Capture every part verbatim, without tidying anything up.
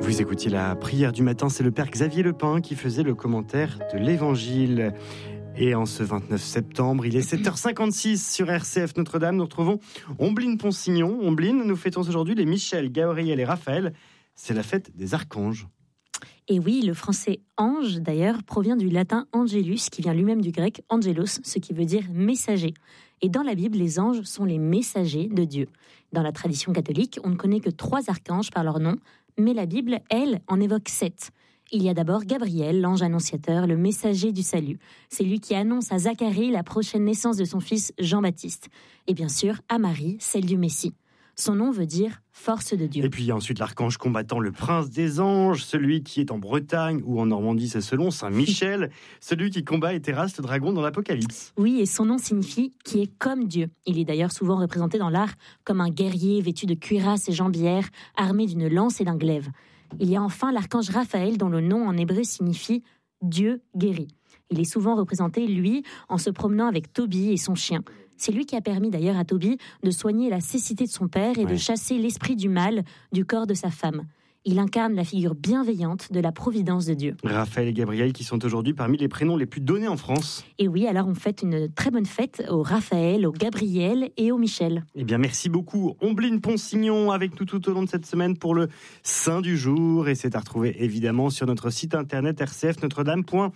Vous écoutiez la prière du matin, c'est le père Xavier Lepin qui faisait le commentaire de l'Évangile. Et en ce vingt-neuf septembre, il est sept heures cinquante-six sur R C F Notre-Dame. Nous retrouvons Ombline Ponsignon. Ombline, nous fêtons aujourd'hui les Michel, Gabriel et Raphaël. C'est la fête des archanges. Et oui, le français ange, d'ailleurs, provient du latin angelus, qui vient lui-même du grec angelos, ce qui veut dire messager. Et dans la Bible, les anges sont les messagers de Dieu. Dans la tradition catholique, on ne connaît que trois archanges par leur nom, mais la Bible, elle, en évoque sept. Il y a d'abord Gabriel, l'ange annonciateur, le messager du salut. C'est lui qui annonce à Zacharie la prochaine naissance de son fils Jean-Baptiste. Et bien sûr, à Marie, celle du Messie. Son nom veut dire force de Dieu. Et puis il y a ensuite l'archange combattant, le prince des anges, celui qui est en Bretagne ou en Normandie, c'est selon Saint Michel, celui qui combat et terrasse le dragon dans l'Apocalypse. Oui, et son nom signifie qui est comme Dieu. Il est d'ailleurs souvent représenté dans l'art comme un guerrier vêtu de cuirasse et jambières, armé d'une lance et d'un glaive. Il y a enfin l'archange Raphaël, dont le nom en hébreu signifie Dieu guérit. Il est souvent représenté, lui, en se promenant avec Tobie et son chien. C'est lui qui a permis d'ailleurs à Tobie de soigner la cécité de son père et ouais. de chasser l'esprit du mal du corps de sa femme. Il incarne la figure bienveillante de la providence de Dieu. Raphaël et Gabriel qui sont aujourd'hui parmi les prénoms les plus donnés en France. Et oui, alors on fête une très bonne fête au Raphaël, au Gabriel et au Michel. Eh bien, merci beaucoup. Ombline Ponsignon avec nous tout au long de cette semaine pour le Saint du jour. Et c'est à retrouver évidemment sur notre site internet r c f notre dame point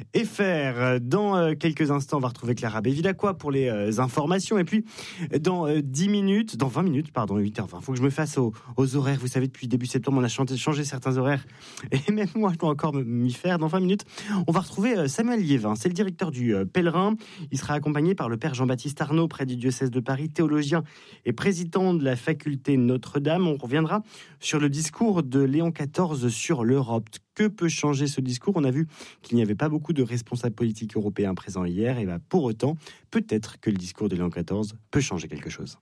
f r. Dans quelques instants, on va retrouver Clara Bevilacqua pour les informations. Et puis, dans dix minutes, dans vingt minutes, pardon, huit heures vingt, il faut que je me fasse aux, aux horaires. Vous savez, depuis début septembre, on a changer certains horaires et même moi je dois encore m'y faire. Dans vingt minutes on va retrouver Samuel Liévin, c'est le directeur du Pèlerin. Il sera accompagné par le père Jean-Baptiste Arnaud près du diocèse de Paris, théologien et président de la faculté Notre-Dame. On reviendra sur le discours de Léon quatorze sur l'Europe. Que peut changer ce discours? On a vu qu'il n'y avait pas beaucoup de responsables politiques européens présents hier et bah, pour autant peut-être que le discours de Léon quatorze peut changer quelque chose.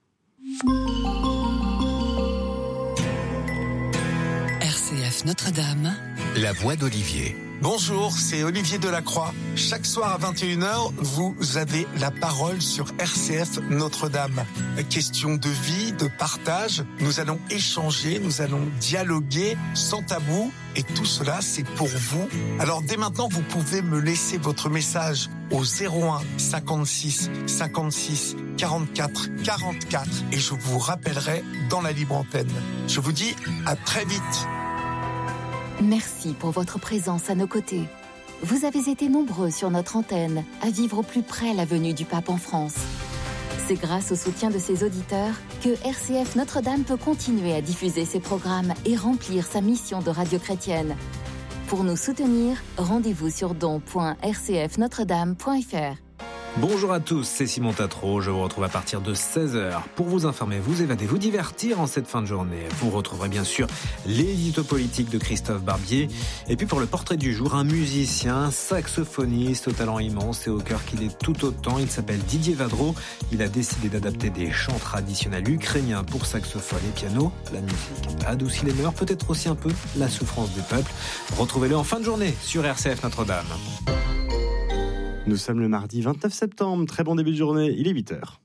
R C F Notre-Dame, la voix d'Olivier. Bonjour, c'est Olivier Delacroix. Chaque soir à vingt et une heures, vous avez la parole sur R C F Notre-Dame. Question de vie, de partage, nous allons échanger, nous allons dialoguer sans tabou et tout cela c'est pour vous. Alors dès maintenant, vous pouvez me laisser votre message au zéro un cinquante-six cinquante-six quarante-quatre quarante-quatre et je vous rappellerai dans la libre antenne. Je vous dis à très vite. Merci pour votre présence à nos côtés. Vous avez été nombreux sur notre antenne à vivre au plus près la venue du pape en France. C'est grâce au soutien de ses auditeurs que R C F Notre-Dame peut continuer à diffuser ses programmes et remplir sa mission de radio chrétienne. Pour nous soutenir, rendez-vous sur don point r c f notre dame point f r. Bonjour à tous, c'est Simon Tatro, je vous retrouve à partir de seize heures pour vous informer, vous évader, vous divertir en cette fin de journée. Vous retrouverez bien sûr l'édito politique de Christophe Barbier et puis pour le portrait du jour, un musicien, saxophoniste au talent immense et au cœur qu'il est tout autant. Il s'appelle Didier Vadreau, il a décidé d'adapter des chants traditionnels ukrainiens pour saxophone et piano. La musique adoucit les mœurs, peut-être aussi un peu la souffrance du peuple. Retrouvez-le en fin de journée sur R C F Notre-Dame. Nous sommes le mardi vingt-neuf septembre, très bon début de journée, il est huit heures.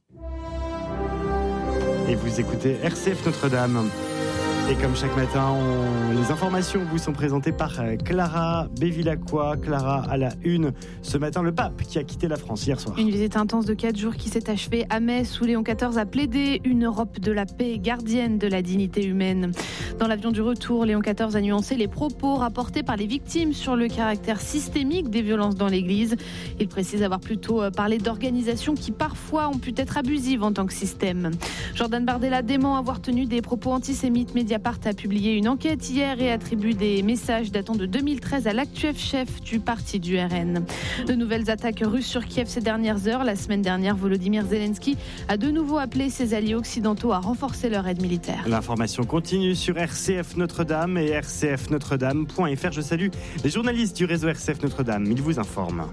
Et vous écoutez R C F Notre-Dame. Et comme chaque matin, on... les informations vous sont présentées par Clara Bevilacqua. Clara à la une. Ce matin, le pape qui a quitté la France hier soir. Une visite intense de quatre jours qui s'est achevée à Metz où Léon quatorze a plaidé une Europe de la paix, gardienne de la dignité humaine. Dans l'avion du retour, Léon quatorze a nuancé les propos rapportés par les victimes sur le caractère systémique des violences dans l'Église. Il précise avoir plutôt parlé d'organisations qui parfois ont pu être abusives en tant que système. Jordan Bardella dément avoir tenu des propos antisémites. Mediapart a publié une enquête hier et attribue des messages datant de deux mille treize à l'actuel chef du parti du R N. De nouvelles attaques russes sur Kiev ces dernières heures. La semaine dernière, Volodymyr Zelensky a de nouveau appelé ses alliés occidentaux à renforcer leur aide militaire. L'information continue sur R C F Notre-Dame et r c f notre dame point f r. Je salue les journalistes du réseau R C F Notre-Dame. Ils vous informent.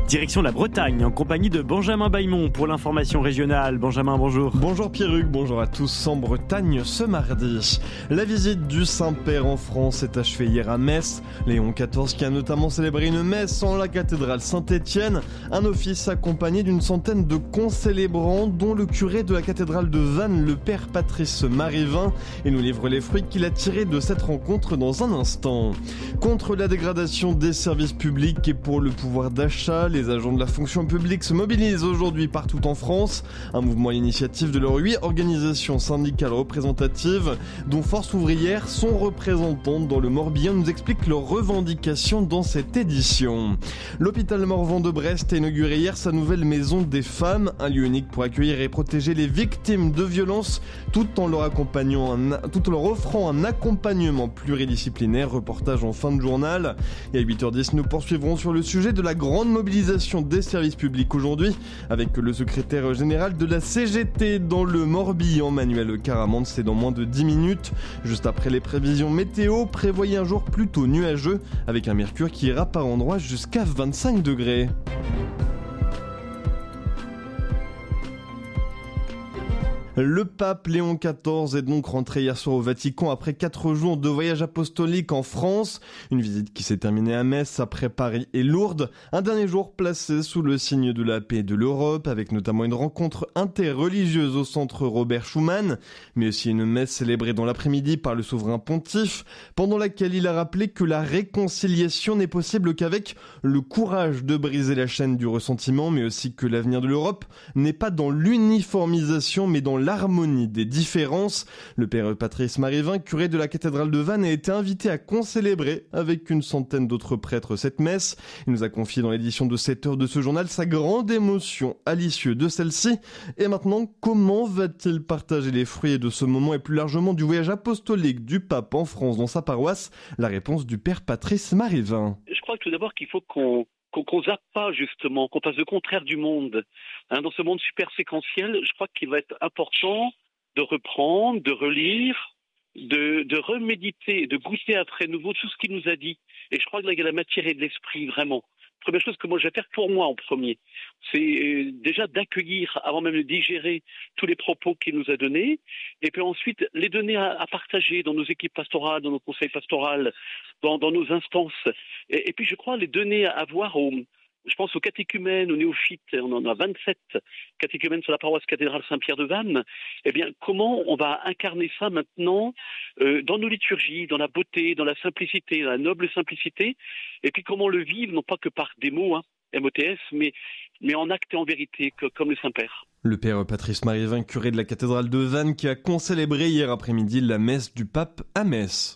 Direction la Bretagne, en compagnie de Benjamin Bailmont pour l'information régionale. Benjamin, bonjour. Bonjour Pierruc, bonjour à tous. En Bretagne ce mardi, la visite du Saint-Père en France s'est achevée hier à Metz. Léon quatorze qui a notamment célébré une messe en la cathédrale Saint-Étienne. Un office accompagné d'une centaine de concélébrants, dont le curé de la cathédrale de Vannes, le père Patrice Marivin. Il nous livre les fruits qu'il a tirés de cette rencontre dans un instant. Contre la dégradation des services publics et pour le pouvoir d'achat, les agents de la fonction publique se mobilisent aujourd'hui partout en France. Un mouvement à l'initiative de leurs huit organisations syndicales représentatives, dont Force ouvrière, sont représentantes dans le Morbihan, nous expliquent leurs revendications dans cette édition. L'hôpital Morvan de Brest a inauguré hier sa nouvelle maison des femmes, un lieu unique pour accueillir et protéger les victimes de violences, tout en leur accompagnant, un, tout en leur offrant un accompagnement pluridisciplinaire. Reportage en fin de journal. Et à huit heures dix, nous poursuivrons sur le sujet de la grande mobilisation des services publics aujourd'hui, avec le secrétaire général de la C G T dans le Morbihan, Manuel Caramante. C'est dans moins de dix minutes. Juste après les prévisions météo, prévoyez un jour plutôt nuageux, avec un mercure qui ira par endroits jusqu'à vingt-cinq degrés. Le pape Léon quatorze est donc rentré hier soir au Vatican après quatre jours de voyage apostolique en France. Une visite qui s'est terminée à Metz après Paris et Lourdes. Un dernier jour placé sous le signe de la paix et de l'Europe, avec notamment une rencontre interreligieuse au centre Robert Schuman, mais aussi une messe célébrée dans l'après-midi par le souverain pontife, pendant laquelle il a rappelé que la réconciliation n'est possible qu'avec le courage de briser la chaîne du ressentiment, mais aussi que l'avenir de l'Europe n'est pas dans l'uniformisation, mais dans l'harmonie des différences. Le père Patrice Marivin, curé de la cathédrale de Vannes, a été invité à concélébrer avec une centaine d'autres prêtres cette messe. Il nous a confié dans l'édition de sept heures de ce journal sa grande émotion à l'issue de celle-ci. Et maintenant, comment va-t-il partager les fruits de ce moment et plus largement du voyage apostolique du pape en France dans sa paroisse? La réponse du père Patrice Marivin. Je crois tout d'abord qu'il faut qu'on qu'on qu'on zappe pas justement, qu'on fasse le contraire du monde. Hein, dans ce monde super séquentiel, je crois qu'il va être important de reprendre, de relire, de, de reméditer, de goûter après nouveau tout ce qu'il nous a dit. Et je crois que là, il y a la matière et de l'esprit, vraiment. Première chose que moi je vais faire pour moi en premier, c'est déjà d'accueillir, avant même de digérer tous les propos qu'il nous a donnés, et puis ensuite les donner à, à partager dans nos équipes pastorales, dans nos conseils pastoraux, dans, dans nos instances. Et, et puis je crois les donner à, à voir aux, je pense aux catéchumènes, aux néophytes, on en a vingt-sept catéchumènes sur la paroisse cathédrale Saint-Pierre de Vannes. Eh bien, comment on va incarner ça maintenant euh, dans nos liturgies, dans la beauté, dans la simplicité, dans la noble simplicité, et puis comment le vivre, non pas que par des mots, hein, M O T S, mais, mais en acte et en vérité, que, comme le Saint-Père. Le père Patrice Marivin, curé de la cathédrale de Vannes, qui a concélébré hier après-midi la messe du pape à Metz.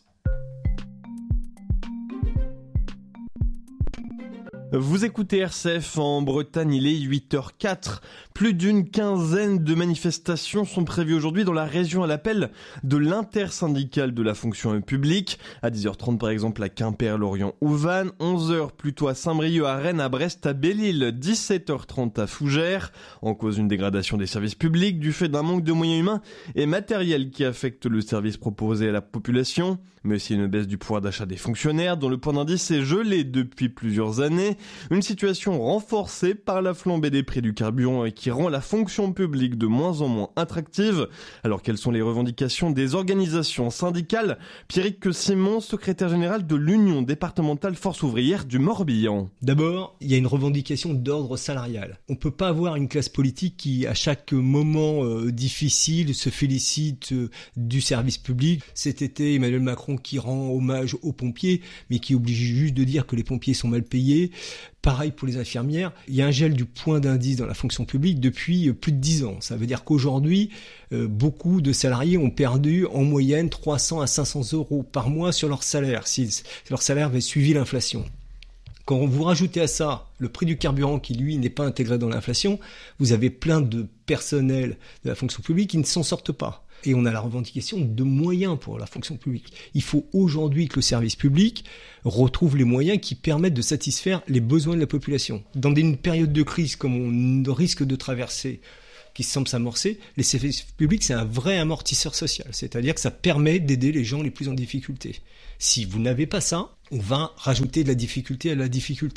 Vous écoutez R C F en Bretagne, il est huit heures quatre. Plus d'une quinzaine de manifestations sont prévues aujourd'hui dans la région à l'appel de l'intersyndicale de la fonction publique. À dix heures trente par exemple à Quimper, Lorient ou Vannes, onze heures plutôt à Saint-Brieuc, à Rennes, à Brest, à Belle-Île, dix-sept heures trente à Fougères. En cause une dégradation des services publics du fait d'un manque de moyens humains et matériels qui affecte le service proposé à la population, mais aussi une baisse du pouvoir d'achat des fonctionnaires dont le point d'indice est gelé depuis plusieurs années. Une situation renforcée par la flambée des prix du carburant et qui rend la fonction publique de moins en moins attractive. Alors quelles sont les revendications des organisations syndicales? Pierrick Simon, secrétaire général de l'Union départementale Force ouvrière du Morbihan. D'abord, il y a une revendication d'ordre salarial. On ne peut pas avoir une classe politique qui, à chaque moment euh, difficile, se félicite euh, du service public. Cet été, Emmanuel Macron qui rend hommage aux pompiers, mais qui oblige juste de dire que les pompiers sont mal payés. Pareil pour les infirmières. Il y a un gel du point d'indice dans la fonction publique depuis plus de dix ans. Ça veut dire qu'aujourd'hui, euh, beaucoup de salariés ont perdu en moyenne trois cents à cinq cents euros par mois sur leur salaire, si leur salaire avait suivi l'inflation. Quand vous rajoutez à ça le prix du carburant qui, lui, n'est pas intégré dans l'inflation, vous avez plein de personnels de la fonction publique qui ne s'en sortent pas. Et on a la revendication de moyens pour la fonction publique. Il faut aujourd'hui que le service public retrouve les moyens qui permettent de satisfaire les besoins de la population. Dans une période de crise comme on risque de traverser, qui semble s'amorcer, les services publics, c'est un vrai amortisseur social. C'est-à-dire que ça permet d'aider les gens les plus en difficulté. Si vous n'avez pas ça, on va rajouter de la difficulté à la difficulté.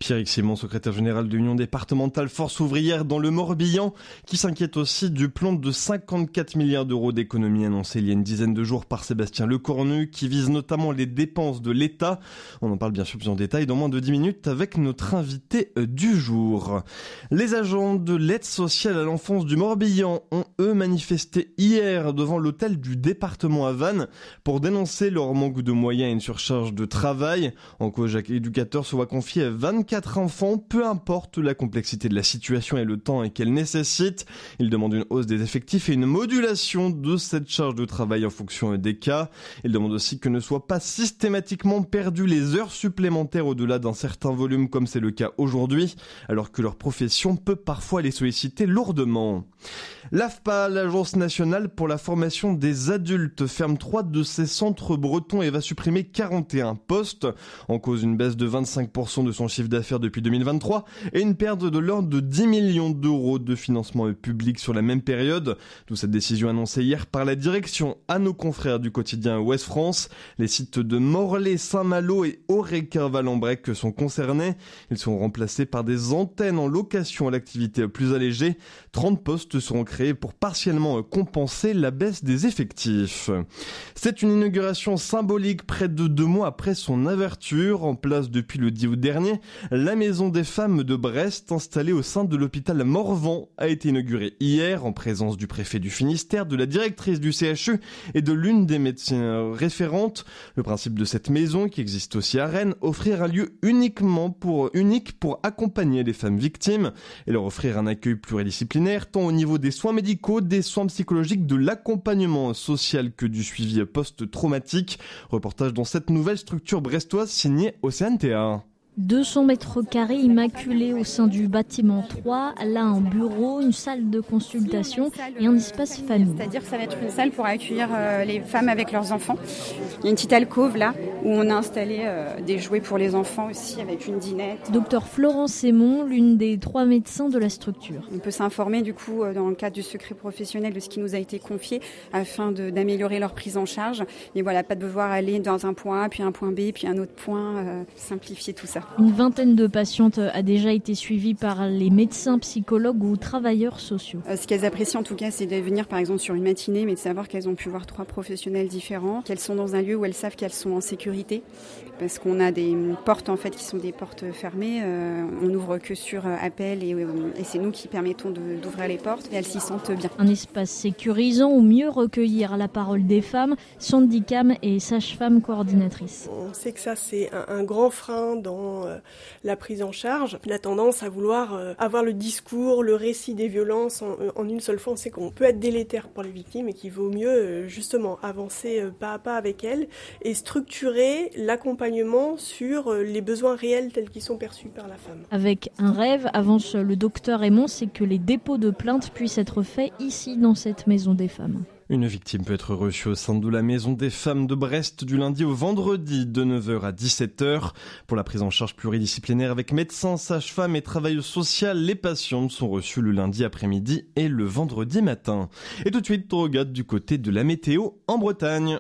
Pierre Simon, secrétaire général de l'Union départementale Force ouvrière dans le Morbihan, qui s'inquiète aussi du plan de cinquante-quatre milliards d'euros d'économie annoncé il y a une dizaine de jours par Sébastien Lecornu, qui vise notamment les dépenses de l'État. On en parle bien sûr plus en détail dans moins de dix minutes avec notre invité du jour. Les agents de l'aide sociale à l'enfance du Morbihan ont eux manifesté hier devant l'hôtel du département à Vannes pour dénoncer leur manque de moyens et une surcharge de travail. En cause, chaque éducateur se voit confier à vingt-quatre enfants, peu importe la complexité de la situation et le temps qu'elle nécessite. Il demande une hausse des effectifs et une modulation de cette charge de travail en fonction des cas. Il demande aussi que ne soient pas systématiquement perdues les heures supplémentaires au-delà d'un certain volume comme c'est le cas aujourd'hui, alors que leur profession peut parfois les solliciter lourdement. L'A F P A, l'Agence nationale pour la formation des adultes, ferme trois de ses centres bretons et va supprimer quarante et un postes. En cause, une baisse de vingt-cinq pour cent de son chiffre d'affaires depuis deux mille vingt-trois et une perte de l'ordre de dix millions d'euros de financement public sur la même période. D'où cette décision annoncée hier par la direction à nos confrères du quotidien Ouest France. Les sites de Morlaix, Saint-Malo et Oreca-Valenbrec sont concernés. Ils sont remplacés par des antennes en location à l'activité plus allégée. trente postes seront créés pour partiellement compenser la baisse des effectifs. C'est une inauguration symbolique près de deux mois après son ouverture. En place depuis le dix août dernier, la Maison des femmes de Brest, installée au sein de l'hôpital Morvan, a été inaugurée hier en présence du préfet du Finistère, de la directrice du C H U et de l'une des médecins référentes. Le principe de cette maison, qui existe aussi à Rennes, offrir un lieu uniquement pour, unique pour accompagner les femmes victimes et leur offrir un accueil pluridisciplinaire, tant au niveau des soins médicaux, des soins psychologiques, de l'accompagnement social que du suivi post-traumatique. Reportage dans cette nouvelle structure brestoise signée Océane Théa. deux cents mètres carrés immaculés au sein du bâtiment trois, là un bureau, une salle de consultation et un espace famille. C'est-à-dire que ça va être une salle pour accueillir euh, les femmes avec leurs enfants. Il y a une petite alcôve là où on a installé euh, des jouets pour les enfants aussi avec une dinette. Docteur Florence Sémon, l'une des trois médecins de la structure. On peut s'informer du coup euh, dans le cadre du secret professionnel de ce qui nous a été confié afin de, d'améliorer leur prise en charge. Et voilà, pas de devoir aller dans un point A, puis un point B, puis un autre point, euh, simplifier tout ça. Une vingtaine de patientes a déjà été suivie par les médecins, psychologues ou travailleurs sociaux. Euh, ce qu'elles apprécient en tout cas, c'est de venir par exemple sur une matinée, mais de savoir qu'elles ont pu voir trois professionnels différents, qu'elles sont dans un lieu où elles savent qu'elles sont en sécurité, parce qu'on a des portes en fait qui sont des portes fermées. Euh, on n'ouvre que sur appel et, euh, et c'est nous qui permettons de, d'ouvrir les portes et elles s'y sentent bien. Un espace sécurisant où mieux recueillir la parole des femmes. Sandy Cam est sage-femme coordinatrice. On sait que ça c'est un, un grand frein dans euh, la prise en charge. On a tendance à vouloir euh, avoir le discours, le récit des violences en, en une seule fois. On sait qu'on peut être délétère pour les victimes et qu'il vaut mieux euh, justement avancer euh, pas à pas avec elles et structurer l'accompagnement sur euh, les besoins réels tels qu'ils sont perçus par la femme. Avec un rêve, avance le docteur Raymond, c'est que les dépôts de plaintes puissent être faits ici dans cette maison des femmes. Une victime peut être reçue au sein de la Maison des femmes de Brest du lundi au vendredi de neuf heures à dix-sept heures. Pour la prise en charge pluridisciplinaire avec médecins, sages-femmes et travailleuses sociales, les patientes sont reçues le lundi après-midi et le vendredi matin. Et tout de suite, on regarde du côté de la météo en Bretagne.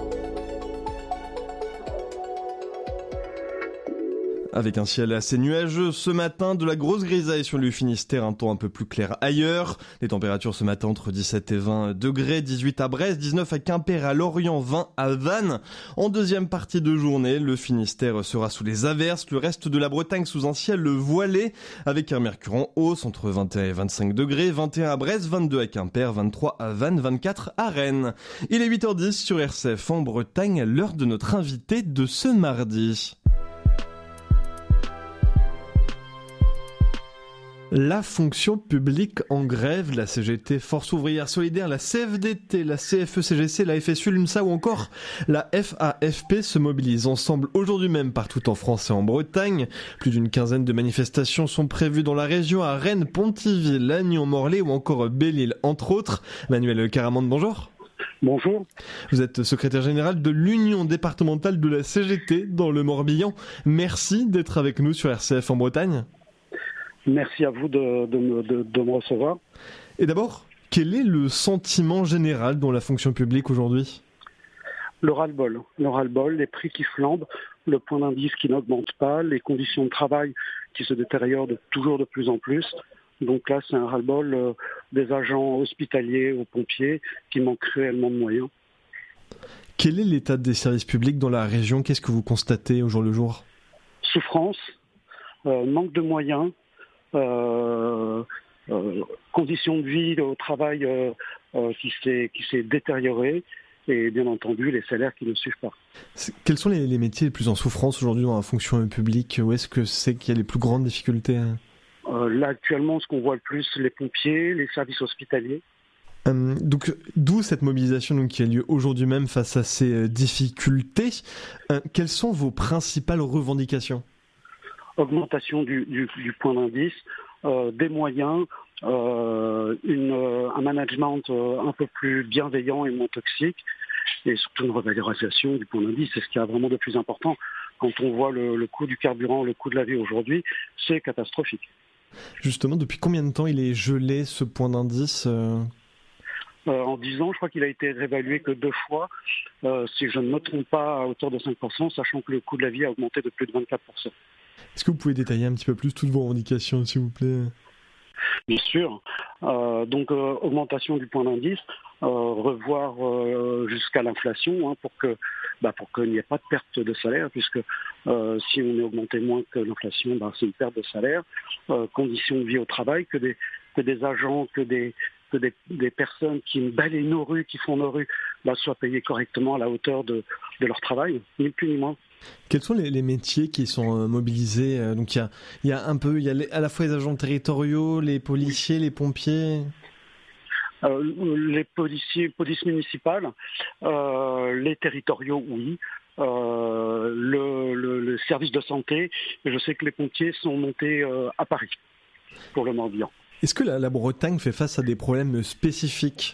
Avec un ciel assez nuageux ce matin, de la grosse grisaille sur le Finistère, un temps un peu plus clair ailleurs. Les températures ce matin entre dix-sept et vingt degrés, dix-huit à Brest, dix-neuf à Quimper, à Lorient, vingt à Vannes. En deuxième partie de journée, le Finistère sera sous les averses, le reste de la Bretagne sous un ciel voilé, avec un mercure en hausse entre vingt et un et vingt-cinq degrés, vingt et un à Brest, vingt-deux à Quimper, vingt-trois à Vannes, vingt-quatre à Rennes. Il est huit heures dix sur R C F en Bretagne, l'heure de notre invité de ce mardi. La fonction publique en grève, la C G T, Force ouvrière solidaire, la C F D T, la C F E C G C, la F S U, l'UNSA ou encore la F A F P se mobilisent ensemble aujourd'hui même partout en France et en Bretagne. Plus d'une quinzaine de manifestations sont prévues dans la région à Rennes, Pontivy, Lannion, Morlaix ou encore Belle-Île entre autres. Manuel Caramande, bonjour. Bonjour. Vous êtes secrétaire général de l'Union départementale de la C G T dans le Morbihan. Merci d'être avec nous sur R C F en Bretagne. Merci à vous de, de, me, de, de me recevoir. Et d'abord, quel est le sentiment général dans la fonction publique aujourd'hui ? Le ras-le-bol. Le ras-le-bol, les prix qui flambent. le point d'indice qui n'augmente pas, les conditions de travail qui se détériorent de, toujours de plus en plus. Donc là, c'est un ras-le-bol euh, des agents hospitaliers aux pompiers qui manquent cruellement de moyens. Quel est l'état des services publics dans la région ? Qu'est-ce que vous constatez au jour le jour ? Souffrance, euh, manque de moyens, euh, euh, conditions de vie au travail euh, euh, qui s'est, qui s'est détériorée et bien entendu les salaires qui ne suivent pas. C'est, quels sont les, les métiers les plus en souffrance aujourd'hui dans la fonction publique ? Où est-ce que c'est qu'il y a les plus grandes difficultés ? euh, Là actuellement, ce qu'on voit le plus, les pompiers, les services hospitaliers. Euh, donc, d'où cette mobilisation donc, qui a lieu aujourd'hui même face à ces euh, difficultés. Euh, quelles sont vos principales revendications ? Augmentation du, du, du point d'indice, euh, des moyens, euh, une, euh, un management euh, un peu plus bienveillant et moins toxique, et surtout une revalorisation du point d'indice. C'est ce qui est vraiment de plus important. Quand on voit le, le coût du carburant, le coût de la vie aujourd'hui, c'est catastrophique. Justement, depuis combien de temps il est gelé ce point d'indice euh... Euh, en dix ans, je crois qu'il a été réévalué que deux fois, euh, si je ne me trompe pas, à hauteur de cinq pour cent, sachant que le coût de la vie a augmenté de plus de vingt-quatre pour cent. Est-ce que vous pouvez détailler un petit peu plus toutes vos revendications, s'il vous plaît ? Bien sûr. Euh, donc, euh, augmentation du point d'indice, euh, revoir euh, jusqu'à l'inflation, hein, pour que, bah, pour qu'il n'y ait pas de perte de salaire, puisque euh, si on est augmenté moins que l'inflation, bah, c'est une perte de salaire. Euh, conditions de vie au travail, que des, que des agents, que des que des, des personnes qui balayent nos rues, qui font nos rues, bah, soient payées correctement à la hauteur de, de leur travail, ni plus ni moins. Quels sont les, les métiers qui sont euh, mobilisés ? Donc il y a, y a un peu, il y a les, à la fois les agents territoriaux, les policiers, les pompiers. Euh, les policiers, police municipale, euh, les territoriaux, oui. Euh, le, le, le service de santé. Je sais que les pompiers sont montés euh, à Paris pour le Morbihan. Est-ce que la, la Bretagne fait face à des problèmes spécifiques ?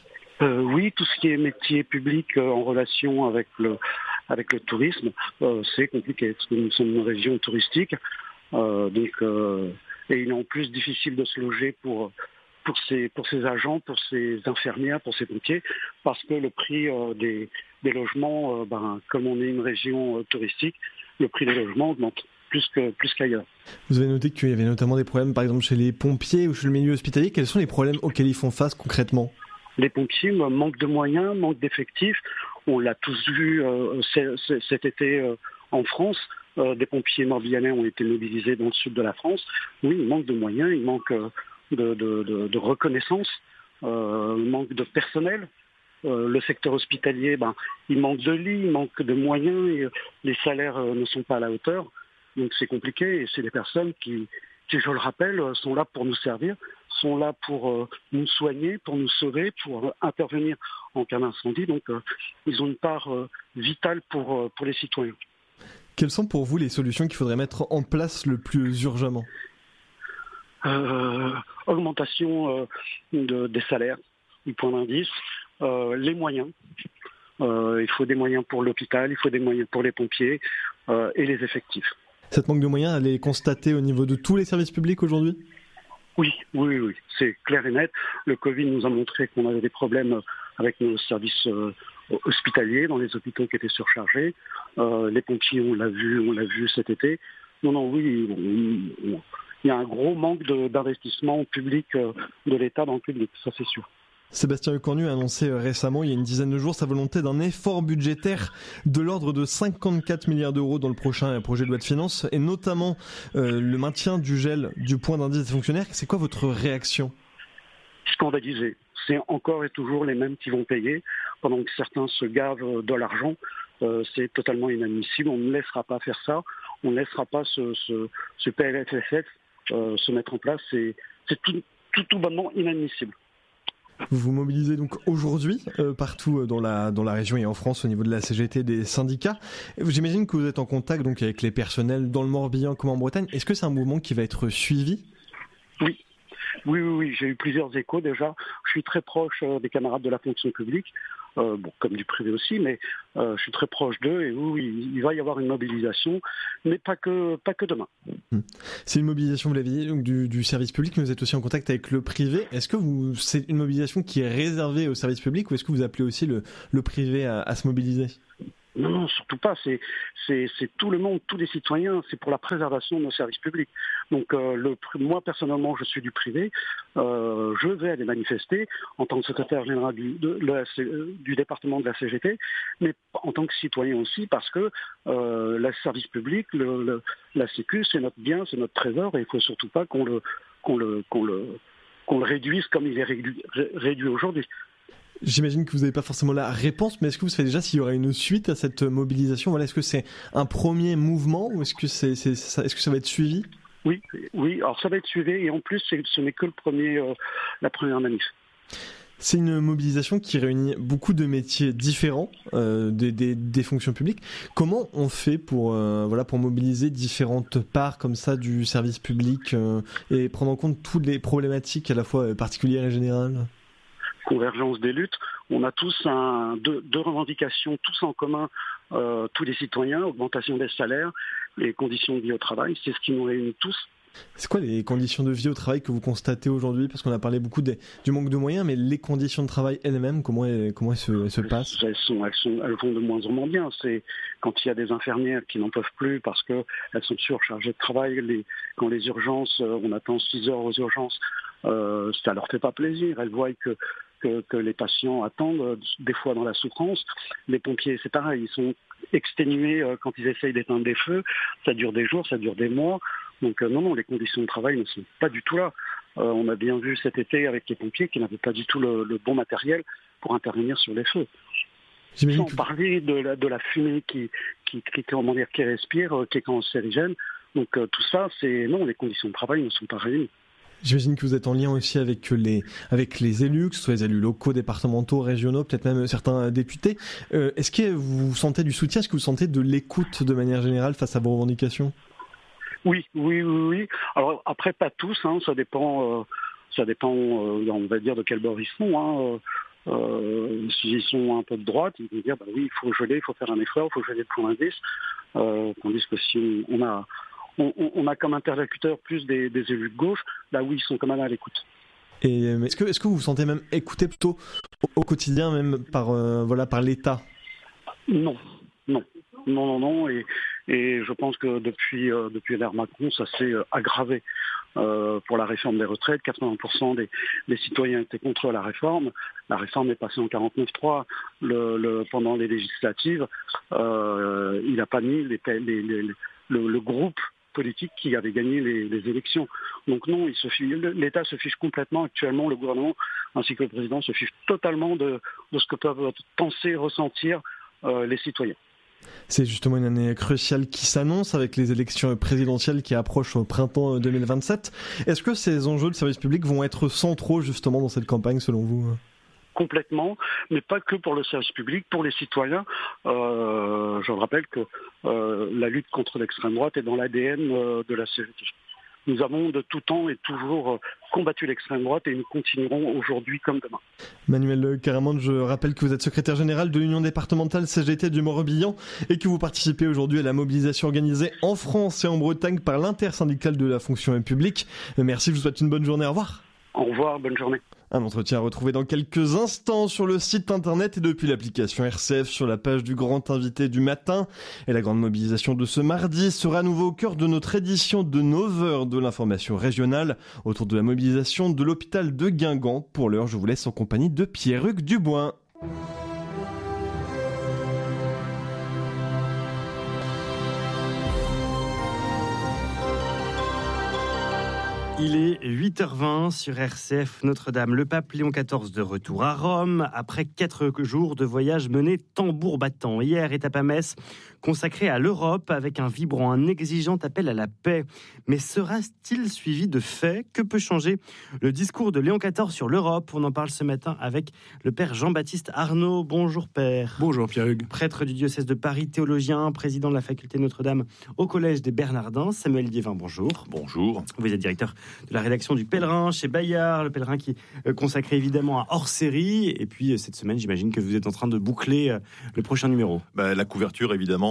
euh, Oui, tout ce qui est métier public euh, en relation avec le, avec le tourisme, euh, c'est compliqué, parce que nous sommes une région touristique, euh, donc, euh, et il est en plus difficile de se loger pour, pour, ces, pour ces agents, pour ces infirmières, pour ces pompiers, parce que le prix euh, des, des logements, euh, ben, comme on est une région euh, touristique, le prix des logements augmente. Plus, que, plus qu'ailleurs. Vous avez noté qu'il y avait notamment des problèmes, par exemple, chez les pompiers ou chez le milieu hospitalier. Quels sont les problèmes auxquels ils font face concrètement ? Les pompiers, manque de moyens, manque d'effectifs. On l'a tous vu euh, c- c- cet été euh, en France. Euh, des pompiers morbihanais ont été mobilisés dans le sud de la France. Oui, il manque de moyens, il manque euh, de, de, de, de reconnaissance, euh, il manque de personnel. Euh, le secteur hospitalier, ben, il manque de lits, il manque de moyens, et, euh, les salaires euh, ne sont pas à la hauteur. Donc c'est compliqué et c'est des personnes qui, qui, je le rappelle, sont là pour nous servir, sont là pour euh, nous soigner, pour nous sauver, pour euh, intervenir en cas d'incendie. Donc euh, ils ont une part euh, vitale pour, euh, pour les citoyens. Quelles sont pour vous les solutions qu'il faudrait mettre en place le plus urgemment ? euh, Augmentation euh, de, des salaires, du point d'indice, euh, les moyens. Euh, il faut des moyens pour l'hôpital, il faut des moyens pour les pompiers euh, et les effectifs. Cette manque de moyens, elle est constatée au niveau de tous les services publics aujourd'hui ? Oui, oui, oui, c'est clair et net. Le Covid nous a montré qu'on avait des problèmes avec nos services euh, hospitaliers, dans les hôpitaux qui étaient surchargés. Euh, les pompiers, on l'a vu, on l'a vu cet été. Non, non, oui, on, on, il y a un gros manque de, d'investissement public euh, de l'État dans le public, ça c'est sûr. Sébastien Lecornu a annoncé récemment, il y a une dizaine de jours, sa volonté d'un effort budgétaire de l'ordre de cinquante-quatre milliards d'euros dans le prochain projet de loi de finances, et notamment euh, le maintien du gel du point d'indice des fonctionnaires. C'est quoi votre réaction ? Scandalisé. C'est encore et toujours les mêmes qui vont payer, pendant que certains se gavent de l'argent. Euh, c'est totalement inadmissible. On ne laissera pas faire ça. On ne laissera pas ce, ce, ce P L F S F euh, se mettre en place. C'est, c'est tout, tout, tout bonnement inadmissible. Vous vous mobilisez donc aujourd'hui euh, partout dans la, dans la région et en France au niveau de la C G T, des syndicats. J'imagine que vous êtes en contact donc avec les personnels dans le Morbihan comme en Bretagne. Est-ce que c'est un mouvement qui va être suivi ? Oui. Oui, oui, oui, j'ai eu plusieurs échos déjà. Je suis très proche euh, des camarades de la fonction publique, euh, bon, comme du privé aussi, mais euh, je suis très proche d'eux et oui, oui, il va y avoir une mobilisation, mais pas que, pas que demain. C'est une mobilisation, vous l'avez dit, donc du, du service public, mais vous êtes aussi en contact avec le privé. Est-ce que vous, c'est une mobilisation qui est réservée au service public ou est-ce que vous appelez aussi le, le privé à, à se mobiliser ? Non, non, surtout pas. C'est, c'est, c'est tout le monde, tous les citoyens. C'est pour la préservation de nos services publics. Donc, euh, le, moi, personnellement, je suis du privé. Euh, je vais aller manifester en tant que secrétaire général du, de, de, du département de la C G T, mais en tant que citoyen aussi, parce que euh, le service public, le, le, la Sécu, c'est notre bien, c'est notre trésor, et il ne faut surtout pas qu'on le, qu'on le, qu'on le, qu'on le réduise comme il est réduit, réduit aujourd'hui. J'imagine que vous n'avez pas forcément la réponse, mais est-ce que vous savez déjà s'il y aura une suite à cette mobilisation ? Voilà, est-ce que c'est un premier mouvement ou est-ce que, c'est, c'est, ça, est-ce que ça va être suivi ? Oui, oui. Alors ça va être suivi et en plus, c'est, ce n'est que le premier, euh, la première manif. C'est une mobilisation qui réunit beaucoup de métiers différents euh, des, des, des fonctions publiques. Comment on fait pour, euh, voilà, pour mobiliser différentes parts comme ça du service public euh, et prendre en compte toutes les problématiques à la fois particulières et générales ? Convergence des luttes. On a tous un, deux, deux revendications, tous en commun, euh, tous les citoyens, augmentation des salaires et conditions de vie au travail. C'est ce qui nous réunit tous. C'est quoi les conditions de vie au travail que vous constatez aujourd'hui ? Parce qu'on a parlé beaucoup des, du manque de moyens, mais les conditions de travail elles-mêmes, comment elles, comment elles, se, elles se passent ? elles, sont, elles, sont, elles vont de moins en moins bien. C'est quand il y a des infirmières qui n'en peuvent plus parce qu'elles sont surchargées de travail, les, quand les urgences, on attend six heures aux urgences, euh, ça leur fait pas plaisir. Elles voient que Que, que les patients attendent, des fois dans la souffrance. Les pompiers, c'est pareil, ils sont exténués euh, quand ils essayent d'éteindre des feux. Ça dure des jours, ça dure des mois. Donc euh, non, non, les conditions de travail ne sont pas du tout là. Euh, on a bien vu cet été avec les pompiers qui n'avaient pas du tout le, le bon matériel pour intervenir sur les feux. J'imagine Sans que... parler de la, de la fumée qui, qui, qui, comment dire, qui respire, euh, qui est cancérigène. Donc euh, tout ça, c'est non, les conditions de travail ne sont pas réunies. J'imagine que vous êtes en lien aussi avec les, avec les élus, que ce soit les élus locaux, départementaux, régionaux, peut-être même certains députés. Euh, est-ce que vous sentez du soutien ? Est-ce que vous sentez de l'écoute de manière générale face à vos revendications ? Oui, oui, oui, oui. Alors après, pas tous, hein, ça dépend, euh, ça dépend, euh, on va dire, de quel bord ils sont. Hein. Euh, S'ils sont un peu de droite, ils vont dire, bah oui, il faut geler, il faut faire un effort, il faut geler le point d'indice. Euh, tandis que si on a... On, on a comme interlocuteur plus des, des élus de gauche, là où ils sont quand même à l'écoute. Et est-ce que, est-ce que vous vous sentez même écouté plutôt au, au quotidien, même par, euh, voilà, par l'État ? Non, non, non, non, non. Et, et je pense que depuis, euh, depuis l'ère Macron, ça s'est euh, aggravé. Euh, pour la réforme des retraites, quatre-vingts pour cent des, des citoyens étaient contre la réforme. La réforme est passée en quarante-neuf trois le, le, pendant les législatives. Euh, il n'a pas mis les, les, les, le, le groupe politique qui avait gagné les, les élections. Donc non, il se fiche, l'État se fiche complètement actuellement, le gouvernement ainsi que le président se fichent totalement de, de ce que peuvent penser, ressentir euh, les citoyens. C'est justement une année cruciale qui s'annonce avec les élections présidentielles qui approchent au printemps deux mille vingt-sept. Est-ce que ces enjeux de service public vont être centraux justement dans cette campagne selon vous ? Complètement, mais pas que pour le service public, pour les citoyens. Euh, je rappelle que euh, la lutte contre l'extrême droite est dans l'A D N euh, de la C G T. Nous avons de tout temps et toujours combattu l'extrême droite et nous continuerons aujourd'hui comme demain. Manuel Caramande, je rappelle que vous êtes secrétaire général de l'Union départementale C G T du Morbihan et que vous participez aujourd'hui à la mobilisation organisée en France et en Bretagne par l'intersyndicale de la fonction publique. Merci, je vous souhaite une bonne journée, au revoir. Au revoir, bonne journée. Un entretien à retrouver dans quelques instants sur le site internet et depuis l'application R C F sur la page du grand invité du matin. Et la grande mobilisation de ce mardi sera à nouveau au cœur de notre édition de neuf heures de l'information régionale autour de la mobilisation de l'hôpital de Guingamp. Pour l'heure, je vous laisse en compagnie de Pierre-Hugues Dubois. Il est huit heures vingt sur R C F Notre-Dame. Le pape Léon quatorze de retour à Rome après quatre jours de voyage mené tambour battant. Hier, étape à Metz consacrée à l'Europe avec un vibrant, un exigeant appel à la paix. Mais sera-t-il suivi de faits ? Que peut changer le discours de Léon quatorze sur l'Europe ? On en parle ce matin avec le père Jean-Baptiste Arnaud. Bonjour père. Bonjour Pierre-Hugues. Prêtre du diocèse de Paris, théologien, président de la faculté Notre-Dame au collège des Bernardins. Samuel Liévin, bonjour. Bonjour. Vous êtes directeur de la rédaction du Pèlerin chez Bayard, le Pèlerin qui est consacré évidemment à hors-série. Et puis cette semaine, j'imagine que vous êtes en train de boucler le prochain numéro. Bah, la couverture évidemment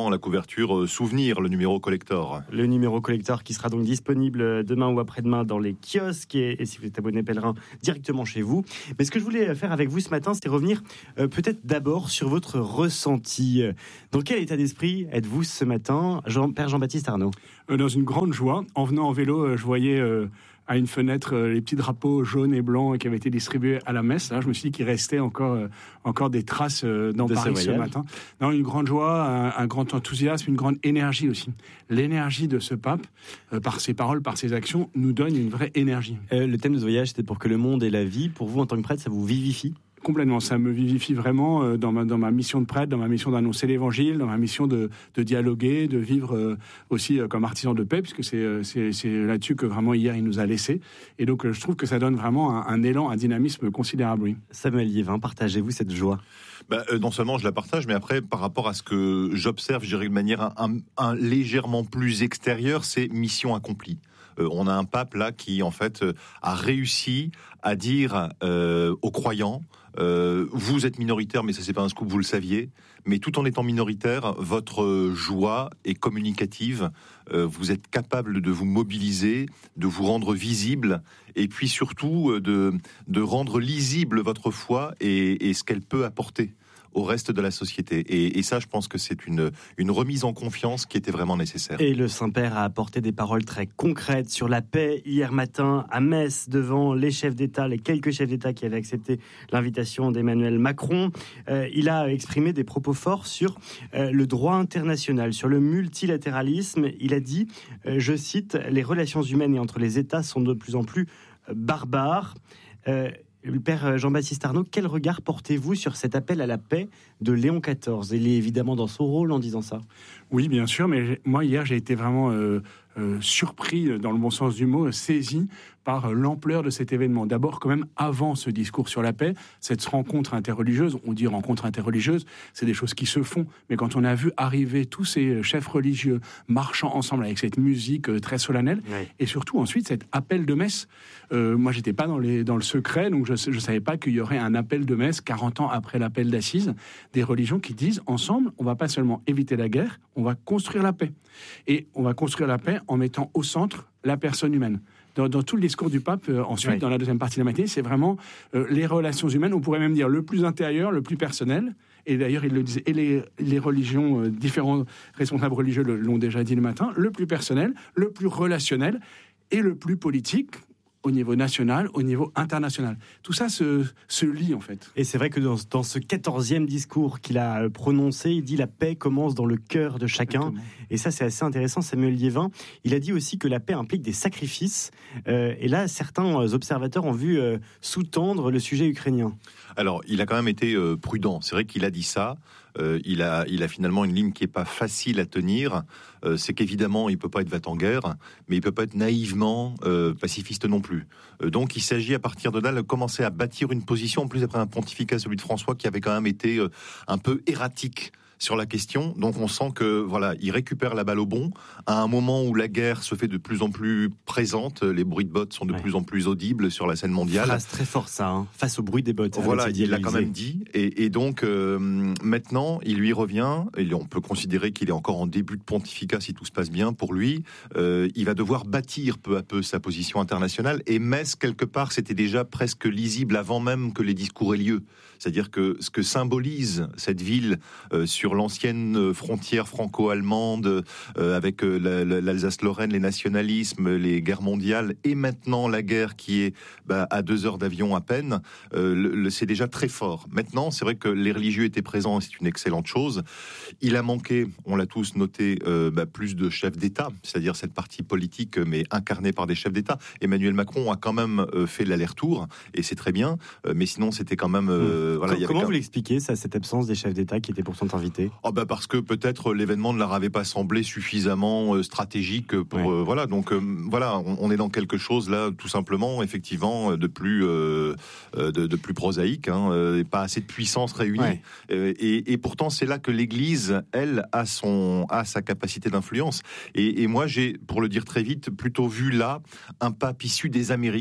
également la couverture euh, souvenir, le numéro collector. Le numéro collector qui sera donc disponible demain ou après-demain dans les kiosques et, et si vous êtes abonné pèlerin, directement chez vous. Mais ce que je voulais faire avec vous ce matin, c'est revenir euh, peut-être d'abord sur votre ressenti. Dans quel état d'esprit êtes-vous ce matin, Jean, Père Jean-Baptiste Arnaud ? euh, Dans une grande joie. En venant en vélo, euh, je voyais... Euh à une fenêtre, euh, les petits drapeaux jaunes et blancs qui avaient été distribués à la messe. Là, je me suis dit qu'il restait encore, euh, encore des traces euh, dans de Paris ce, ce matin. Non, une grande joie, un, un grand enthousiasme, une grande énergie aussi. L'énergie de ce pape, euh, par ses paroles, par ses actions, nous donne une vraie énergie. Euh, le thème de ce voyage, c'était pour que le monde et la vie, pour vous en tant que prêtre, ça vous vivifie ? Complètement, ça me vivifie vraiment euh, dans, ma, dans ma mission de prêtre, dans ma mission d'annoncer l'évangile, dans ma mission de, de dialoguer, de vivre euh, aussi euh, comme artisan de paix, puisque c'est, euh, c'est, c'est là-dessus que vraiment hier il nous a laissés. Et donc euh, je trouve que ça donne vraiment un, un élan, un dynamisme considérable. Oui. Samuel Liévin, partagez-vous cette joie ? Bah, euh, non seulement je la partage, mais après, par rapport à ce que j'observe, je dirais de manière un, un, un légèrement plus extérieure, c'est mission accomplie. Euh, on a un pape là qui, en fait, euh, a réussi à dire euh, aux croyants, euh, vous êtes minoritaire, mais ça c'est pas un scoop, vous le saviez, mais tout en étant minoritaire, votre joie est communicative, euh, vous êtes capable de vous mobiliser, de vous rendre visible, et puis surtout de, de rendre lisible votre foi et, et ce qu'elle peut apporter au reste de la société. Et, et ça, je pense que c'est une, une remise en confiance qui était vraiment nécessaire. Et le Saint-Père a apporté des paroles très concrètes sur la paix hier matin à Metz, devant les chefs d'État, les quelques chefs d'État qui avaient accepté l'invitation d'Emmanuel Macron. Euh, il a exprimé des propos forts sur euh, le droit international, sur le multilatéralisme. Il a dit, euh, je cite, « Les relations humaines et entre les États sont de plus en plus euh, barbares euh, ». Le Père Jean-Baptiste Arnaud, quel regard portez-vous sur cet appel à la paix de Léon quatorze ? Il est évidemment dans son rôle en disant ça. Oui, bien sûr, mais moi hier j'ai été vraiment euh, euh, surpris, dans le bon sens du mot, saisi par l'ampleur de cet événement. D'abord, quand même, avant ce discours sur la paix, cette rencontre interreligieuse, on dit rencontre interreligieuse, c'est des choses qui se font, mais quand on a vu arriver tous ces chefs religieux marchant ensemble avec cette musique très solennelle, oui. Et surtout ensuite cet appel de messe, euh, moi j'étais pas dans, les, dans le secret, donc je ne savais pas qu'il y aurait un appel de messe quarante ans après l'appel d'Assise, des religions qui disent ensemble, on va pas seulement éviter la guerre, on va construire la paix. Et on va construire la paix en mettant au centre la personne humaine. Dans, dans tout le discours du pape, euh, ensuite, oui. Dans la deuxième partie de la matinée, c'est vraiment euh, les relations humaines, on pourrait même dire le plus intérieur, le plus personnel. Et d'ailleurs, il le disait, et les, les religions, euh, différents responsables religieux l'ont déjà dit le matin, le plus personnel, le plus relationnel et le plus politique, au niveau national, au niveau international. Tout ça se, se lie, en fait. Et c'est vrai que dans, dans ce quatorzième discours qu'il a prononcé, il dit « La paix commence dans le cœur de chacun ». Exactement. Et ça, c'est assez intéressant. Samuel Liévin, il a dit aussi que la paix implique des sacrifices. Euh, et là, certains observateurs ont vu euh, sous-tendre le sujet ukrainien. Alors, il a quand même été euh, prudent. C'est vrai qu'il a dit ça. Euh, il a, il a finalement une ligne qui est pas facile à tenir. Euh, c'est qu'évidemment, il peut pas être va-t-en-guerre, mais il peut pas être naïvement euh, pacifiste non plus. Euh, donc, il s'agit à partir de là de commencer à bâtir une position, en plus après un pontificat, celui de François, qui avait quand même été euh, un peu erratique sur la question. Donc on sent que voilà, il récupère la balle au bon à un moment où la guerre se fait de plus en plus présente, les bruits de bottes sont de ouais. plus en plus audibles sur la scène mondiale. Phrase très fort ça, hein, face au bruit des bottes. Voilà, il l'a quand même dit. Et, et donc euh, maintenant, il lui revient. Et on peut considérer qu'il est encore en début de pontificat si tout se passe bien pour lui. Euh, il va devoir bâtir peu à peu sa position internationale. Et Metz quelque part, c'était déjà presque lisible avant même que les discours aient lieu. C'est-à-dire que ce que symbolise cette ville euh, sur l'ancienne frontière franco-allemande, euh, avec euh, la, la, l'Alsace-Lorraine, les nationalismes, les guerres mondiales, et maintenant la guerre qui est bah, à deux heures d'avion à peine, euh, le, le, c'est déjà très fort. Maintenant, c'est vrai que les religieux étaient présents, et c'est une excellente chose. Il a manqué, on l'a tous noté, euh, bah, plus de chefs d'État, c'est-à-dire cette partie politique, mais incarnée par des chefs d'État. Emmanuel Macron a quand même euh, fait l'aller-retour, et c'est très bien, euh, mais sinon c'était quand même... Euh, mmh. voilà, Comment vous l'expliquez, ça, cette absence des chefs d'État qui étaient pourtant invités ? Oh bah parce que peut-être l'événement ne leur avait pas semblé suffisamment euh, stratégique pour ouais. euh, voilà donc euh, voilà on, on est dans quelque chose là tout simplement effectivement de plus euh, de, de plus prosaïque hein, euh, et pas assez de puissance réunie ouais. euh, et, et pourtant c'est là que l'Église elle a son a sa capacité d'influence et, et moi j'ai pour le dire très vite plutôt vu là un pape issu des Amériques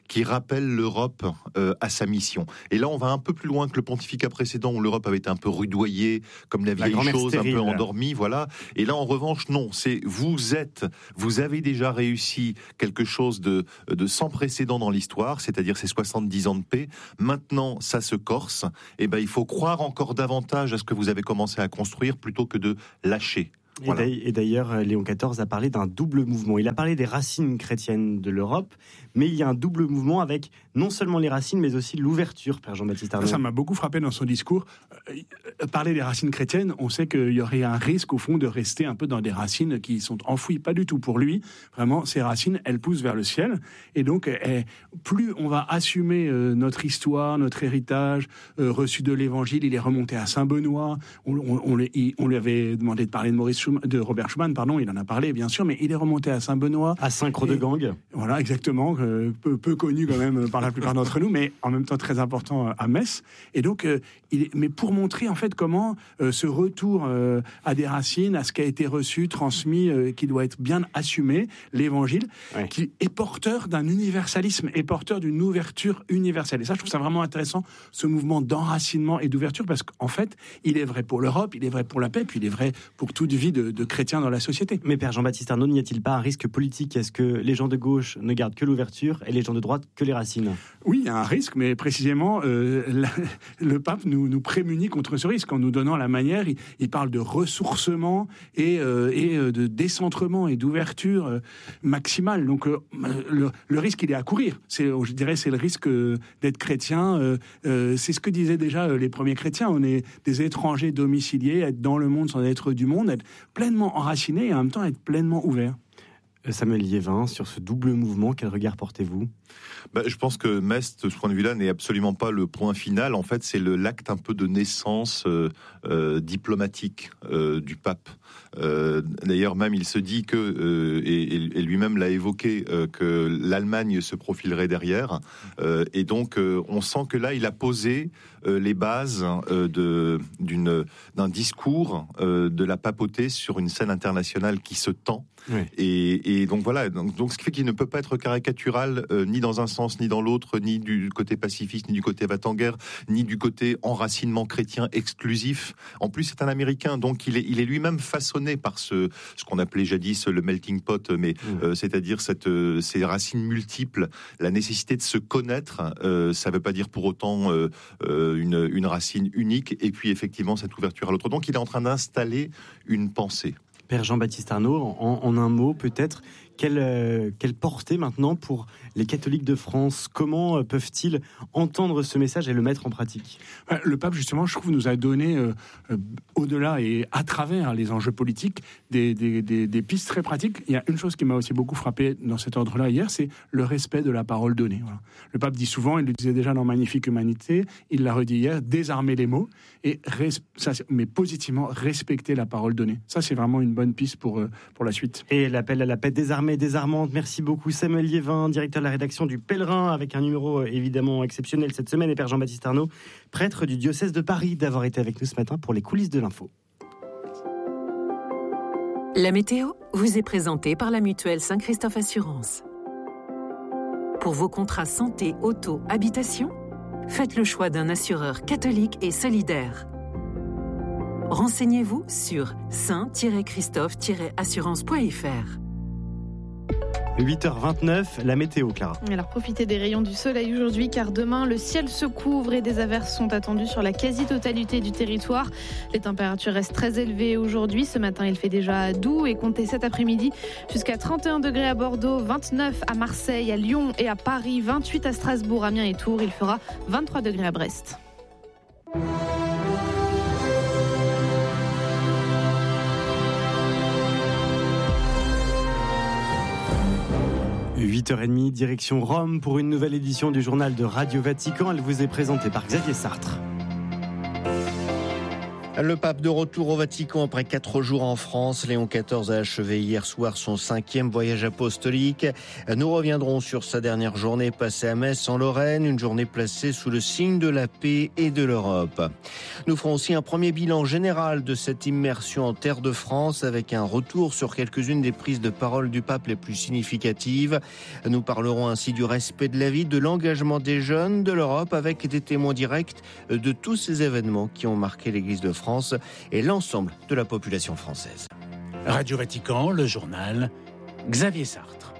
qui rappelle l'Europe euh, à sa mission. Et là, on va un peu plus loin que le pontificat précédent, où l'Europe avait été un peu rudoyée, comme la vieille la chose, stérile. un peu endormie, voilà. Et là, en revanche, non, c'est vous êtes, vous avez déjà réussi quelque chose de, de sans précédent dans l'histoire, c'est-à-dire ces soixante-dix ans de paix. Maintenant, ça se corse. Et ben, il faut croire encore davantage à ce que vous avez commencé à construire plutôt que de lâcher. Voilà. Et d'ailleurs, Léon quatorze a parlé d'un double mouvement. Il a parlé des racines chrétiennes de l'Europe, mais il y a un double mouvement avec non seulement les racines, mais aussi l'ouverture, Père Jean-Baptiste Arnaud. Ça m'a beaucoup frappé dans son discours. Euh, parler des racines chrétiennes, on sait qu'il y aurait un risque, au fond, de rester un peu dans des racines qui sont enfouies. Pas du tout pour lui. Vraiment, ces racines, elles poussent vers le ciel. Et donc, eh, plus on va assumer euh, notre histoire, notre héritage euh, reçu de l'Évangile, il est remonté à Saint-Benoît. On, on, on, lui, on lui avait demandé de parler de Maurice Schumann, de Robert Schumann, pardon, il en a parlé, bien sûr, mais il est remonté à Saint-Benoît. À Saint-Croix-de-Gangue. Voilà, exactement, euh, peu, peu connu quand même par la plupart d'entre nous, mais en même temps très important à Metz. Et donc, euh, il est, mais pour montrer en fait comment euh, ce retour euh, à des racines, à ce qui a été reçu, transmis, euh, qui doit être bien assumé, l'Évangile, ouais. qui est porteur d'un universalisme, est porteur d'une ouverture universelle. Et ça, je trouve ça vraiment intéressant, ce mouvement d'enracinement et d'ouverture, parce qu'en fait, il est vrai pour l'Europe, il est vrai pour la paix, puis il est vrai pour toute vie de, de chrétiens dans la société. Mais Père Jean-Baptiste Arnaud, n'y a-t-il pas un risque politique ? Est-ce que les gens de gauche ne gardent que l'ouverture et les gens de droite que les racines ? Oui, il y a un risque, mais précisément, euh, la, le pape nous, nous prémunit contre ce risque en nous donnant la manière. Il, il parle de ressourcement et, euh, et de décentrement et d'ouverture euh, maximale. Donc, euh, le, le risque, il est à courir. C'est, je dirais, c'est le risque euh, d'être chrétien. Euh, euh, c'est ce que disaient déjà euh, les premiers chrétiens. On est des étrangers domiciliés, être dans le monde sans être du monde, être pleinement enraciné et en même temps être pleinement ouvert. Samuel Liévin, sur ce double mouvement, quel regard portez-vous ? Bah, je pense que Metz, de ce point de vue-là, n'est absolument pas le point final. En fait, c'est le, l'acte un peu de naissance euh, euh, diplomatique euh, du pape. Euh, d'ailleurs, même, il se dit que, euh, et, et lui-même l'a évoqué, euh, que l'Allemagne se profilerait derrière. Euh, et donc, euh, on sent que là, il a posé euh, les bases euh, de, d'une, d'un discours euh, de la papauté sur une scène internationale qui se tend. Oui. Et, et donc voilà, donc, donc ce qui fait qu'il ne peut pas être caricatural euh, ni dans un sens ni dans l'autre, ni du côté pacifiste, ni du côté va-t-en-guerre, ni du côté enracinement chrétien exclusif. En plus, c'est un Américain, donc il est, il est lui-même façonné par ce, ce qu'on appelait jadis le melting pot, mais mmh. euh, c'est-à-dire cette, euh, ces racines multiples, la nécessité de se connaître. Euh, ça ne veut pas dire pour autant euh, euh, une, une racine unique, et puis effectivement cette ouverture à l'autre. Donc il est en train d'installer une pensée. Père Jean-Baptiste Arnaud, en, en un mot peut-être, quelle, euh, quelle portée maintenant pour les catholiques de France ? Comment euh, peuvent-ils entendre ce message et le mettre en pratique ? Le pape, justement, je trouve, nous a donné, euh, euh, au-delà et à travers les enjeux politiques, des, des, des, des pistes très pratiques. Il y a une chose qui m'a aussi beaucoup frappé dans cet ordre-là hier, c'est le respect de la parole donnée. Voilà. Le pape dit souvent, il le disait déjà dans Magnifique Humanité, il l'a redit hier, désarmer les mots, et res- ça, mais positivement respecter la parole donnée. Ça, c'est vraiment une bonne piste pour, euh, pour la suite. Et l'appel à la paix désarmée, désarmante. Merci beaucoup Samuel Liévin, directeur de la rédaction du Pèlerin, avec un numéro euh, évidemment exceptionnel cette semaine, et Père Jean-Baptiste Arnaud, prêtre du diocèse de Paris, d'avoir été avec nous ce matin pour les coulisses de l'info. La météo vous est présentée par la mutuelle Saint-Christophe Assurance. Pour vos contrats santé, auto, habitation, faites le choix d'un assureur catholique et solidaire. Renseignez-vous sur saint christophe assurance point f r. huit heures vingt-neuf, la météo, Clara. Alors profitez des rayons du soleil aujourd'hui, car demain le ciel se couvre et des averses sont attendues sur la quasi-totalité du territoire. Les températures restent très élevées aujourd'hui. Ce matin il fait déjà doux et comptez cet après-midi jusqu'à trente et un degrés à Bordeaux, vingt-neuf à Marseille, à Lyon et à Paris, vingt-huit à Strasbourg, Amiens et Tours. Il fera vingt-trois degrés à Brest. huit heures trente, direction Rome pour une nouvelle édition du journal de Radio Vatican. Elle vous est présentée par Xavier Sartre. Le pape de retour au Vatican après quatre jours en France. Léon quatorze a achevé hier soir son cinquième voyage apostolique. Nous reviendrons sur sa dernière journée passée à Metz en Lorraine, une journée placée sous le signe de la paix et de l'Europe. Nous ferons aussi un premier bilan général de cette immersion en terre de France avec un retour sur quelques-unes des prises de parole du pape les plus significatives. Nous parlerons ainsi du respect de la vie, de l'engagement des jeunes de l'Europe avec des témoins directs de tous ces événements qui ont marqué l'Église de France. France et l'ensemble de la population française. Radio Vatican, le journal, Xavier Sartre.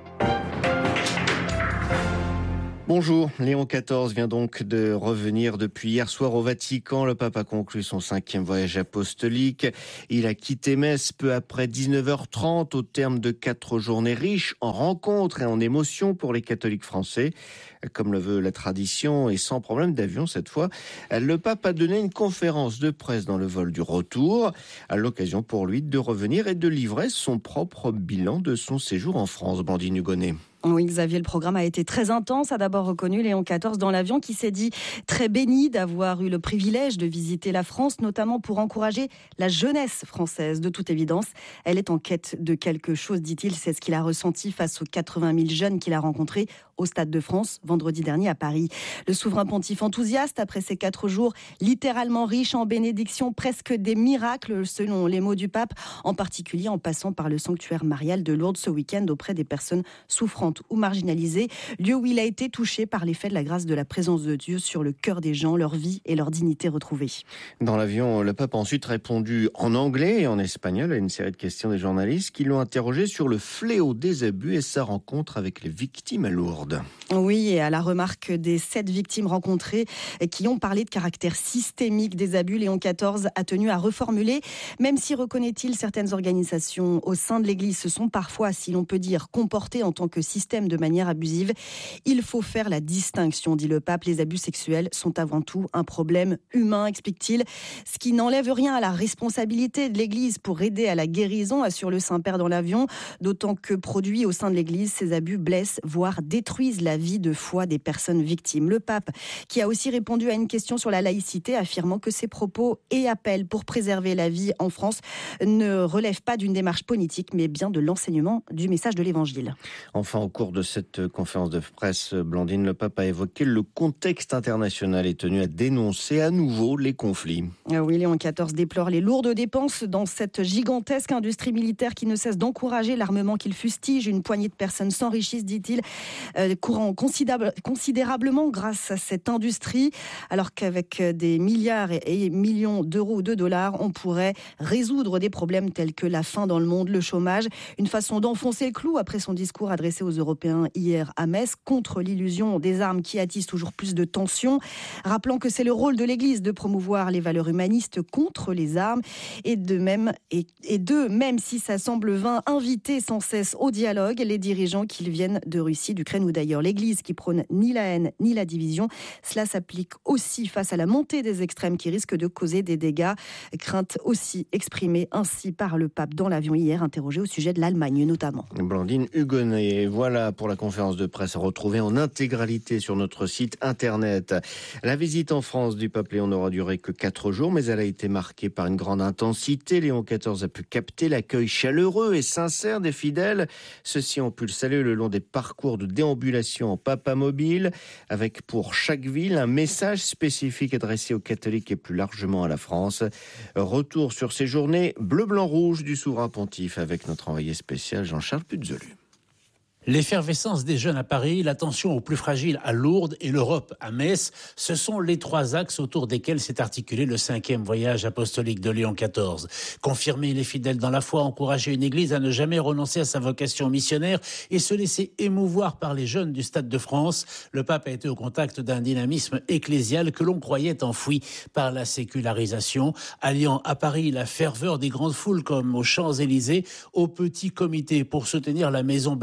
Bonjour, Léon quatorze vient donc de revenir depuis hier soir au Vatican. Le pape a conclu son cinquième voyage apostolique. Il a quitté Metz peu après dix-neuf heures trente au terme de quatre journées riches en rencontres et en émotions pour les catholiques français. Comme le veut la tradition et sans problème d'avion cette fois, le pape a donné une conférence de presse dans le vol du retour, à l'occasion pour lui de revenir et de livrer son propre bilan de son séjour en France. Blandine Hugonnet. Oui, Xavier, le programme a été très intense. A d'abord reconnu Léon quatorze dans l'avion qui s'est dit très béni d'avoir eu le privilège de visiter la France, notamment pour encourager la jeunesse française. De toute évidence, elle est en quête de quelque chose, dit-il. C'est ce qu'il a ressenti face aux quatre-vingt mille jeunes qu'il a rencontrés au Stade de France vendredi dernier à Paris. Le souverain pontife enthousiaste après ces quatre jours littéralement riches en bénédictions, presque des miracles selon les mots du pape, en particulier en passant par le sanctuaire marial de Lourdes ce week-end auprès des personnes souffrantes ou marginalisées, lieu où il a été touché par l'effet de la grâce de la présence de Dieu sur le cœur des gens, leur vie et leur dignité retrouvée. Dans l'avion, le pape a ensuite répondu en anglais et en espagnol à une série de questions des journalistes qui l'ont interrogé sur le fléau des abus et sa rencontre avec les victimes à Lourdes. Oui, et à la remarque des sept victimes rencontrées qui ont parlé de caractère systémique des abus, Léon quatorze a tenu à reformuler, même si, reconnaît-il, certaines organisations au sein de l'Église se sont parfois, si l'on peut dire, comportées en tant que système de manière abusive. Il faut faire la distinction, dit le pape. Les abus sexuels sont avant tout un problème humain, explique-t-il, ce qui n'enlève rien à la responsabilité de l'Église pour aider à la guérison, assure le Saint-Père dans l'avion, d'autant que produits au sein de l'Église, ces abus blessent, voire détruisent la vie de foi des personnes victimes. Le pape, qui a aussi répondu à une question sur la laïcité, affirmant que ses propos et appels pour préserver la vie en France ne relèvent pas d'une démarche politique, mais bien de l'enseignement du message de l'Évangile. Enfin, au cours de cette conférence de presse, Blandine, le pape a évoqué le contexte international et tenu à dénoncer à nouveau les conflits. Oui, Léon quatorze déplore les lourdes dépenses dans cette gigantesque industrie militaire qui ne cesse d'encourager l'armement qu'il fustige. Une poignée de personnes s'enrichissent, dit-il, euh, courant considérable, considérablement grâce à cette industrie, alors qu'avec des milliards et, et millions d'euros ou de dollars, on pourrait résoudre des problèmes tels que la faim dans le monde, le chômage. Une façon d'enfoncer le clou après son discours adressé aux Européens hier à Metz contre l'illusion des armes qui attise toujours plus de tensions, rappelant que c'est le rôle de l'Église de promouvoir les valeurs humanistes contre les armes et de même, et, et de, même si ça semble vain, inviter sans cesse au dialogue les dirigeants qu'ils viennent de Russie, d'Ukraine ou d'ailleurs. L'Église qui prône ni la haine ni la division, cela s'applique aussi face à la montée des extrêmes qui risquent de causer des dégâts. Crainte aussi exprimée ainsi par le pape dans l'avion hier, interrogé au sujet de l'Allemagne notamment. Blandine Hugonnet, voilà pour la conférence de presse retrouvée en intégralité sur notre site internet. La visite en France du pape Léon n'aura duré que quatre jours, mais elle a été marquée par une grande intensité. Léon quatorze a pu capter l'accueil chaleureux et sincère des fidèles. Ceux-ci ont pu le saluer le long des parcours de déambulation en papamobile, avec pour chaque ville un message spécifique adressé aux catholiques et plus largement à la France. Retour sur ces journées bleu-blanc-rouge du souverain pontife avec notre envoyé spécial Jean-Charles Puzolu. L'effervescence des jeunes à Paris, l'attention aux plus fragiles à Lourdes et l'Europe à Metz, ce sont les trois axes autour desquels s'est articulé le cinquième voyage apostolique de Léon quatorze. Confirmer les fidèles dans la foi, encourager une église à ne jamais renoncer à sa vocation missionnaire et se laisser émouvoir par les jeunes du Stade de France. Le pape a été au contact d'un dynamisme ecclésial que l'on croyait enfoui par la sécularisation, alliant à Paris la ferveur des grandes foules comme aux Champs-Élysées, au petit comité pour soutenir la maison Bakita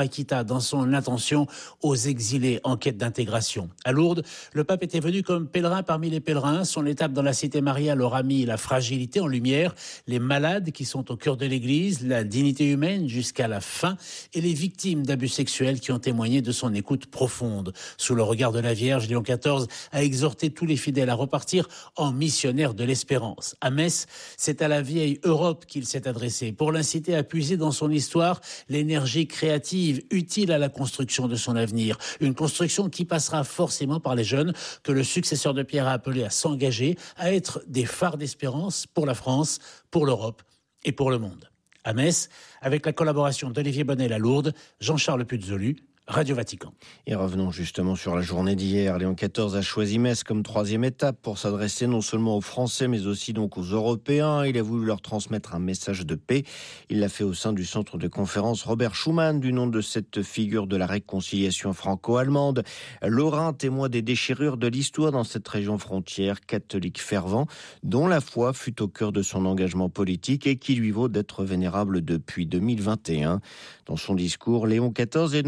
dans son attention aux exilés en quête d'intégration. À Lourdes, le pape était venu comme pèlerin parmi les pèlerins. Son étape dans la cité mariale aura mis la fragilité en lumière, les malades qui sont au cœur de l'Église, la dignité humaine jusqu'à la fin et les victimes d'abus sexuels qui ont témoigné de son écoute profonde. Sous le regard de la Vierge, Léon quatorze a exhorté tous les fidèles à repartir en missionnaires de l'espérance. À Metz, c'est à la vieille Europe qu'il s'est adressé pour l'inciter à puiser dans son histoire l'énergie créative utile à la construction de son avenir. Une construction qui passera forcément par les jeunes que le successeur de Pierre a appelé à s'engager, à être des phares d'espérance pour la France, pour l'Europe et pour le monde. À Metz, avec la collaboration d'Olivier Bonnel à Lourdes, Jean-Charles Puzolu, Radio Vatican. Et revenons justement sur la journée d'hier. Léon quatorze a choisi Metz comme troisième étape pour s'adresser non seulement aux Français, mais aussi donc aux Européens. Il a voulu leur transmettre un message de paix. Il l'a fait au sein du centre de conférence Robert Schuman, du nom de cette figure de la réconciliation franco-allemande. Lorrain, témoin des déchirures de l'histoire dans cette région frontière, catholique fervent, dont la foi fut au cœur de son engagement politique et qui lui vaut d'être vénérable depuis deux mille vingt et un. Dans son discours, Léon quatorze est